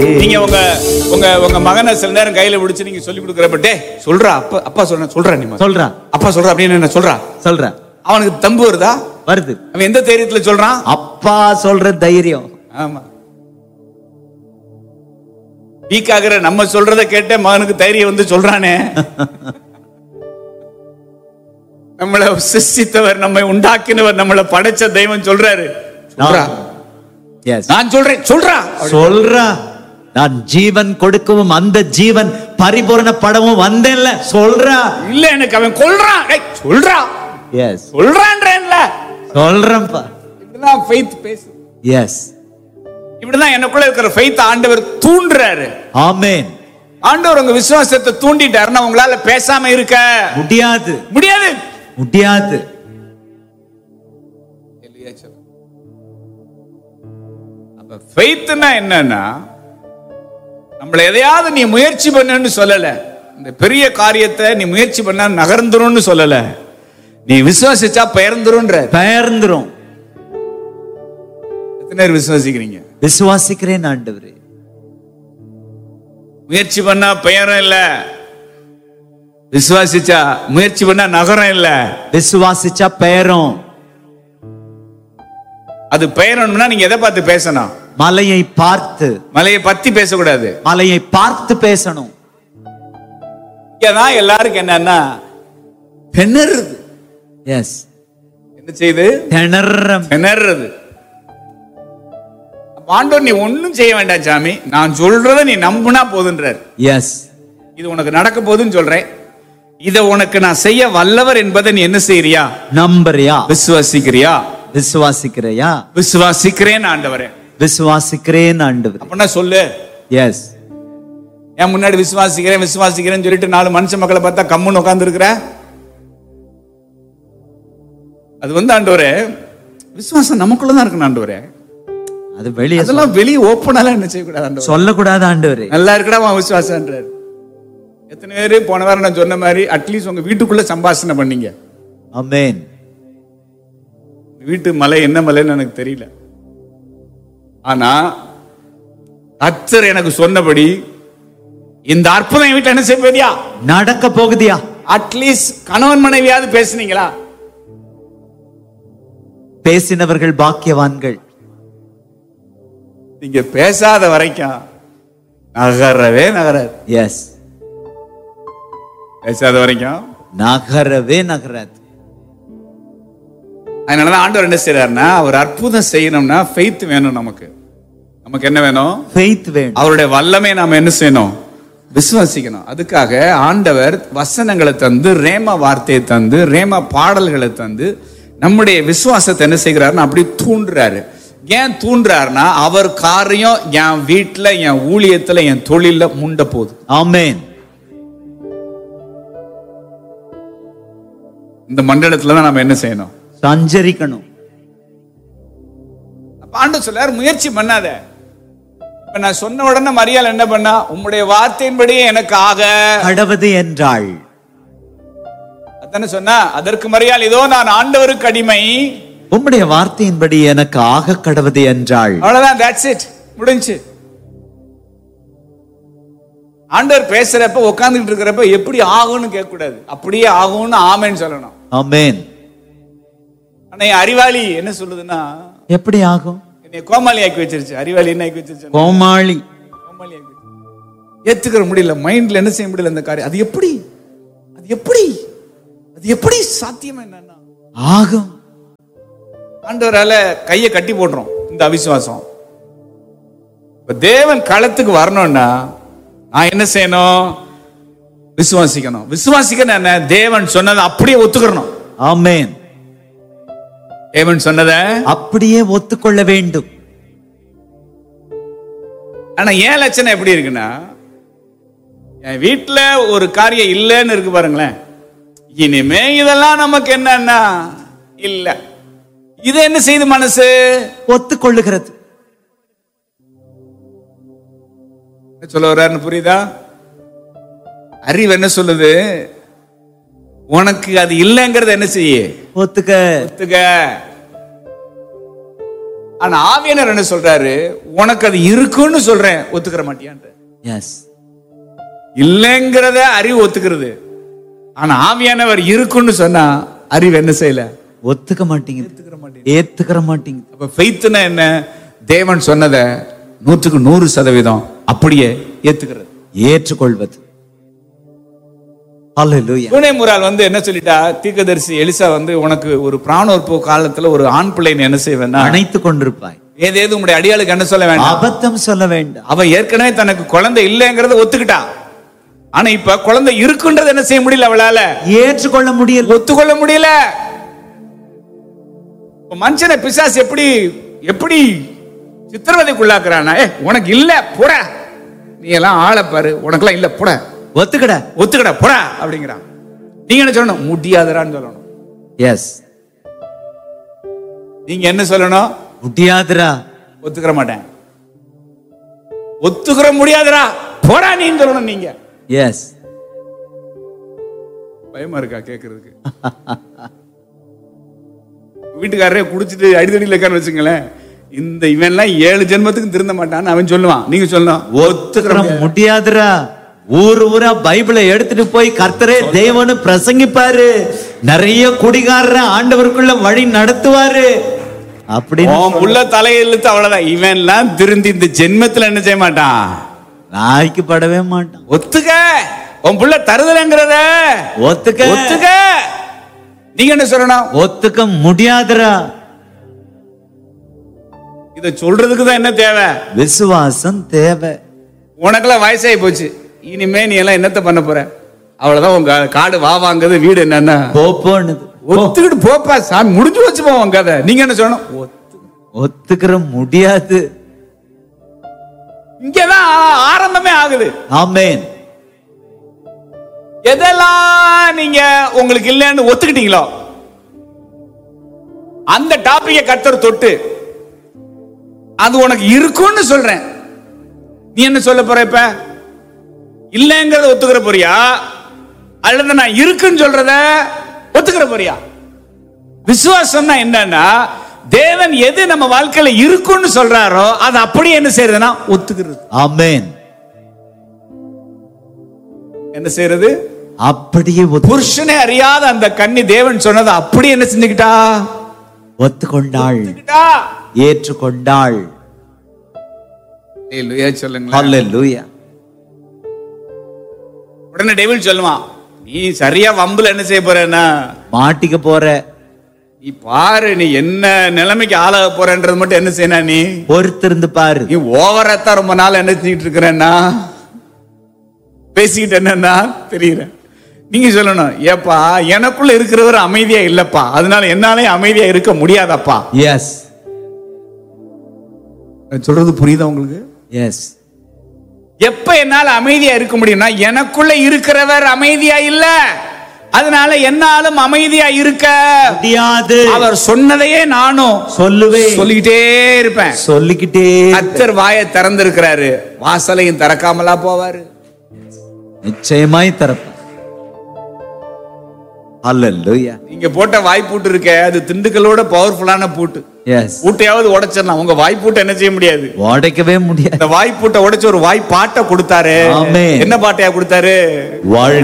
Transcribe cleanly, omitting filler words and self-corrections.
நீங்க உங்க உங்க உங்க மகனை சில நேரம் கையில பிடிச்சு நீங்க சொல்லி கொடுக்கறப்ப, டே சொல்றா, அப்பா சொல்றா, நீ சொல்றா, அப்பா சொல்றா அப்படின்னு என்ன சொல்றா, அவனுக்கு தம்பு வருதா? வருது. அவன் எந்த தைரியத்துல சொல்றான்? அப்பா சொல்ற தைரியம். ஆமா, வீக்காகிற நம்ம சொல்றத கேட்ட மகனுக்கு தைரியம் வந்து சொல்றானே. நம்மளை சிருஷ்டித்தவர், நம்மை உண்டாக்கினவர், நம்மளை படைச்ச தெய்வம் சொல்றாரு, சொல்றா, நான் சொல்றேன், சொல்றா, நான் ஜீவன் கொடுக்கவும் அந்த ஜீவன் பரிபூரணப்படவும் வந்தேன்ல, சொல்றா. இல்ல, எனக்கு அவன் கொல்றான், சொல்றா, சொல்றான்றேன்ல, சொல்றேன்ப்பா. இப்படிதான் ஃபெய்த் பேசு. இப்படிதான் எனக்குள்ள இருக்கிற ஃபெய்த் ஆண்டவர் தூண்டுறாரு. ஆமென். ஆண்டவர் உங்க விசுவாசத்தை தூண்டிட்டாருன்னா உங்களால பேசாம இருக்க முடியாது. அப்ப ஃபெய்த்னா என்னன்னா, நம்மள எதையாவது நீ முயற்சி பண்ணுன்னு சொல்லல, இந்த பெரிய காரியத்தை நீ முயற்சி பண்ணா நகர்ந்துரும்னு சொல்லல, நீ விசுவாசிச்சா பெயர்ந்துரும். எத்தனை பேர் விசுவாசிக்கிறீங்க? விசுவாசிக்கிறேன் ஆண்டவரே. முயற்சி பண்ணா பெயரும் இல்ல, விசுவாசிச்சா முயற்சி பண்ணா நகரம் இல்ல, விசுவாசிச்சா பெயரும். அது பெயரணும்னா நீங்க எதை பார்த்து பேசணும்? மலையை பார்த்து. மலையை பத்தி பேசக்கூடாது, மலையை பார்த்து பேசணும். இங்கதான் எல்லாருக்கும் என்னன்னா திணறுது. என்ன செய்யுது? திணறுது. ஆண்டவர் நீ ஒன்னும் செய்ய வேண்டாம் சாமி, நான் சொல்றத நீ நம்புனா போதுன்றார். இது உனக்கு நடக்க போகுதுன்னு சொல்றேன், இத உனக்கு நான் செய்ய வல்லவர் என்பதை நீ என்ன செய்யறியா? நம்புறியா? விசுவாசிக்கிறியா? விசுவாசிக்கிறேன் ஆண்டவரே, விசுவாசிக்கிறேன் ஆண்டவரே. அப்படின்னா சொல்லு. என் முன்னாடி விசுவாசிக்கிறேன்னு சொல்லிட்டு 4 மனுஷ மக்களை பார்த்தா கம்முன்னு உட்கார்ந்து இருக்கிற, அது ஆண்டவரே விசுவாசம் நமக்குள்ளதான் இருக்கணும் ஆண்டவரே. அது வெளியே, அதெல்லாம் வெளியே ஓப்பனால என்ன செய்யக்கூடாது, சொல்லக்கூடாது ஆண்டவரே. நல்லா இருக்கடா விசுவாசம்ன்றார். எத்தனை பேரு போன வாரம் நான் சொன்ன மாதிரி அட்லீஸ்ட் உங்க வீட்டுக்குள்ள சம்பாஷணை பண்ணீங்க? ஆமென். வீட்டு மலை என்ன மலைன்னு எனக்கு தெரியல, ஆனா கர்த்தர் எனக்கு சொன்னபடி இந்த அற்புதம் என் வீட்டுல என்ன செய்ய போகுதியா, நடக்க போகுதியா. அட்லீஸ்ட் கணவன் மனைவியாவது பேசுனீங்களா? பேசினவர்கள் பாக்கியவான்கள். நீங்க பேசாத வரைக்கும் நகரவே நகராது. பேசாத வரைக்கும் நகரவே நகராது. அதனாலதான் ஆண்டவர் என்ன செய்யறாருன்னா, அவர் அற்புதம் செய்யணும்னா ஃபெய்த் வேணும். நமக்கு என்ன வேணும்? ஃபெய்த் வேணும். அவருடைய வல்லமை நாம என்ன செய்யணும்? விசுவாசிக்கணும். அதுக்காக ஆண்டவர் வசனங்களை தந்து, ரேம வார்த்தையை தந்து, ரேம பாடல்களை தந்து நம்முடைய விசுவாசத்தை என்ன செய்கிறாருன்னா அப்படி தூண்டுறாரு. ஏன் தூண்டுறாருன்னா, அவர் காரியம் என் வீட்டுல, என் ஊழியத்துல, என் தொழில முண்ட போகுது. ஆமென். இந்த மண்டலத்துல நம்ம என்ன செய்யணும்? சஞ்சரிக்கணும். ஆண்டவர் சொல்றார், முயற்சி பண்ணாத. இப்ப நான் சொன்ன உடனே மரியாள் என்ன பண்ணா? உம்முடைய வார்த்தையின்படியே எனக்கு ஆக கடவது என்றாள். அதானே சொன்னா. அதற்கு மரியாள், இதோ நான் ஆண்டவருக்கு அடிமை, உம்முடைய வார்த்தையின்படி எனக்கு ஆக கடவது என்றாள். அவ்வளவுதான், that's it, முடிஞ்சு. ஆண்டவர் பேசுறப்ப உட்கார்ந்துட்டு இருக்கிறப்ப எப்படி ஆகும்னு கேட்க கூடாது, அப்படியே ஆகும்னு ஆமென் சொல்லணும். ஆமென். ஆனா அறிவாளி என்ன சொல்லுதுன்னா, எப்படி ஆகும்? என்னை கோமாளி ஆக்கி வச்சிருச்சு. அறிவாளி என்ன ஆக்கி வச்சிருச்சு? கோமாளி ஆக்கி. ஏத்துக்கிற முடியல, மைண்ட்ல என்ன செய்ய முடியல அந்த காரியம். அது எப்படி சாத்தியம்? என்னன்னா ஆகும். ஆண்டவரால கையை கட்டி போடுறோம் இந்த அவிசுவாசம். இப்ப தேவன் களத்துக்கு வரணும்னா நான் என்ன செய்யணும்? விசுவாசிக்கணும். விசுவாசிக்கணும் என்ன? தேவன் சொன்னதை அப்படியே ஒத்துக்கணும். ஆமென். தேவன் சொன்னதை அப்படியே ஒத்துக்கொள்ள வேண்டும். ஆனா ஏன் லட்சணம் எப்படி இருக்குன்னா, என் வீட்டுல ஒரு காரியம் இல்லைன்னு இருக்கு பாருங்களேன், இனிமே இதெல்லாம் நமக்கு என்னன்னா இல்ல. இது என்ன செய்து மனசு ஒத்துக்கொள்ளுகிறது. சொல்ல வர்றாருன்னு புரியுதா? அறிவு என்ன சொல்லுது? உனக்கு அது இல்லைங்கிறத என்ன செய்ய? ஒத்துக்க. ஆனா ஆவியானவர் என்ன சொல்றாரு, உனக்கு அது இருக்குன்னு சொல்றேன், ஒத்துக்கிற மாட்டியான்ற. எஸ். இல்லைங்கிறத அறிவு ஒத்துக்கிறது. ஆனா ஆவியானவர் இருக்குன்னு சொன்னா அறிவு என்ன செய்யல, ஒத்துக்க மாட்டீங்க, ஏத்துக்கிற மாட்டீங்க. அப்ப ஃபெய்த்னா என்ன, தேவன் சொன்னதை 100% அப்படியே ஏத்துக்கிறது, ஏற்றுக்கொள்வது. ஹல்லேலூயா. சூனேமுரால் என்ன சொல்லிட்டா, தீர்க்கதரிசி எலிசா உனக்கு ஒரு பிராணோற்பு காலத்துல ஒரு ஆண் பிள்ளைன்னு என்ன செய்வேன்னா அணைத்து கொண்டிருப்பாய். ஏதேது உங்களுடைய அடியாளுக்கு என்ன சொல்ல வேண்டாம், அபத்தம் சொல்ல வேண்டாம். அவ ஏற்கனவே தனக்கு குழந்தை இல்லைங்கிறத ஒத்துக்கிட்டா. ஆனா இப்ப குழந்தை இருக்குன்றது என்ன செய்ய முடியல, அவளால ஏற்றுக்கொள்ள முடியல, ஒத்துக்கொள்ள முடியல. மனுஷனை பிசாசு எப்படி எப்படி சித்திரவதைக்குள்ளாக்குறானா, உனக்கு இல்ல போட, நீ எல்லாம் ஆளை பாரு, உனக்கெல்லாம் இல்ல போட, ஒத்துக்கட ஒத்துக்கட போட அப்படிங்கிறான். நீங்க என்ன சொல்லணும், முடியாதரான்னு சொல்லணும். எஸ். நீங்க என்ன சொல்லணும், முடியாதுடா, ஒத்துக்கிற மாட்டேன், ஒத்துக்கிற முடியாதுடா போடா நீன்னு சொல்லணும். நீங்க எஸ். பயமா இருக்கா கேக்குறதுக்கு? வீட்டுக்காரரே குடிச்சிட்டு அடிதடியில் இருக்கான்னு வச்சுங்களேன், இந்த இவன்லாம் 7 ஜென்மத்துக்கு திருந்த மாட்டான்னு அவன் சொல்லுவான். நீங்க சொல்லணும், ஒத்துக்கிற முடியாதுடா. ஊரா பைபிளை எடுத்துட்டு போய் கர்த்தரே தேவனு பிரசங்கிப்பாரு, நிறைய குடிகாரர ஆண்டவருக்குள்ள வழி நடத்துவாரு அப்படின்னு உள்ள தலையெழுத்து. அவ்வளவுதான், இவன்லாம் திருந்தி இந்த ஜென்மத்துல என்ன செய்ய மாட்டான், நாய்க்கு படவே மாட்டான். ஒத்துக்க, உன் புள்ள தருதலைங்கிறத ஒத்துக்க, ஒத்துக்க. நீங்க என்ன சொல்லணும், ஒத்துக்க முடியாதுடா. இத சொல்றதுக்கு தான் என்ன தேவை, விசுவாசம் தேவை. உனக்கெல்லாம் வயசாகி போச்சு, இனிமே நீ எல்லாம் என்னத்த பண்ண போற, அவ்வளவுதான். உங்க காடு வா வாங்குது, வீடு என்னன்னா போப்போன்னுது, ஒத்துக்கிட்டு போப்பா சாமி, முடிஞ்சு வச்சு போவோம் கதை. நீங்க என்ன சொல்லணும், ஒத்துக்கிற முடியாது. இங்கதான் ஆரம்பமே ஆகுது. ஆமென். எதெல்லாம் நீங்க உங்களுக்கு இல்லைன்னு ஒத்துக்கிட்டீங்களோ அந்த டாபிக்கை கர்த்தர் தொட்டு அது உனக்கு இருக்குன்னு சொல்றேன், நீ என்ன சொல்ல போற, இப்ப இல்லைங்கிறத ஒத்துக்கிற போறியா, அல்லது நான் இருக்குன்னு சொல்றத ஒத்துக்கிற போறியா? விசுவாசம்னா என்னன்னா, தேவன் எது நம்ம வாழ்க்கையில இருக்குன்னு சொல்றாரோ அது அப்படியே என்ன செய்யறதுன்னா ஒத்துக்கிறது. ஆமென். என்ன செய்யறது, அப்படியே புருஷனே அறியாத அந்த கன்னி தேவன் சொன்னதை அப்படியே என்ன செஞ்சுக்கிட்டா, ஒத்துக்கொண்டாள், ஏற்றுக்கொண்டாள். சொல்லுங்க. ஹல்லேலூயா. உடனே டேவிட் சொல்லுவான், நீ சரியா வம்புல என்ன செய்ய போறேன்னா மாட்டிக்க போற, நீ பாரு நீ என்ன நிலைமைக்கு ஆளாக போறன்றது மட்டும் என்ன செய்யணும், நீ பொறுத்திருந்து பாரு. நீ ஓவரத்தான் ரொம்ப நாள் என்ன செஞ்சுட்டு இருக்கிறேன்னா பேசிக்கிட்டு என்னன்னா தெரியல. நீங்க சொல்லணும், ஏப்பா எனக்குள்ள இருக்கிறவர் அமைதியா இல்லப்பா, அதனால என்னாலே அமைதியா இருக்க முடியாதப்பா. எஸ். சொல்றது புரியுதா உங்களுக்கு? எஸ். எப்ப என்னால அமைதியா இருக்க முடியும்னா, எனக்குள்ள இருக்கிறவர் அமைதியா இல்ல, அதனால என்னாலும் அமைதியா இருக்க முடியாது. அவர் சொன்னதையே நானும் சொல்லிக்கிட்டே இருப்பேன், சொல்லிக்கிட்டே. கர்த்தர் வாயை திறந்திருக்கிறாரு, வாசலையும் திறக்காமலா போவாரு, நிச்சயமாய் திறப்பார். ஹல்லேலூயா. நீங்க போட்ட வாய்ப்பூட்டு இருக்க, அது திண்டுக்கலோட பவர்ஃபுல்லான பூட்டு. எஸ். பூட்டையாவது உடைச்சிடலாம், உங்க வாய்ப்பூட்டை என்ன செய்ய முடியாது, உடைக்கவே முடியாது. இந்த வாய்ப்பூட்டை உடைச்சு ஒரு வாய்ப்பாட்டை கொடுத்தாரு. ஆமென். என்ன பாட்டையா கொடுத்தாரு,